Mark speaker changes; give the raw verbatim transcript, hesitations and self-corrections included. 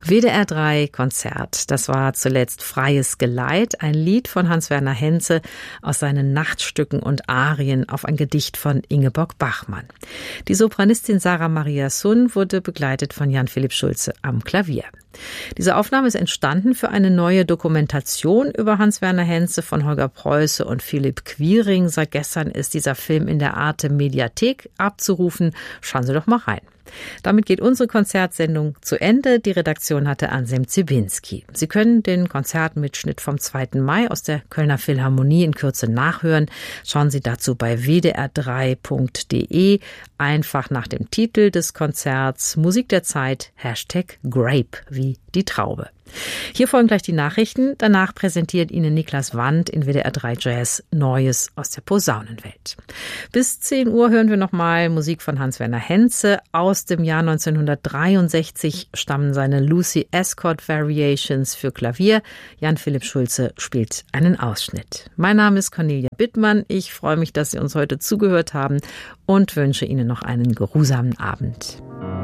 Speaker 1: W D R drei Konzert, das war zuletzt Freies Geleit, ein Lied von Hans-Werner Henze aus seinen Nachtstücken und Arien auf ein Gedicht von Ingeborg Bachmann. Die Sopranistin Sarah Maria Sun wurde begleitet von Jan-Philipp Schulze am Klavier. Diese Aufnahme ist entstanden für eine neue Dokumentation über Hans-Werner Henze von Holger Preuße und Philipp Quiring. Seit gestern ist dieser Film in der Arte Mediathek abzurufen. Schauen Sie doch mal rein. Damit geht unsere Konzertsendung zu Ende. Die Redaktion hatte Ansem Zibinski. Sie können den Konzertmitschnitt vom zweiten Mai aus der Kölner Philharmonie in Kürze nachhören. Schauen Sie dazu bei w d r drei punkt d e. Einfach nach dem Titel des Konzerts Musik der Zeit, Hashtag Grape, wie die Traube. Hier folgen gleich die Nachrichten. Danach präsentiert Ihnen Niklas Wandt in W D R drei Jazz Neues aus der Posaunenwelt. Bis zehn Uhr hören wir nochmal Musik von Hans-Werner Henze. Aus dem Jahr neunzehnhundertdreiundsechzig stammen seine Lucy Escort Variations für Klavier. Jan-Philipp Schulze spielt einen Ausschnitt. Mein Name ist Cornelia Bittmann. Ich freue mich, dass Sie uns heute zugehört haben und wünsche Ihnen noch einen geruhsamen Abend.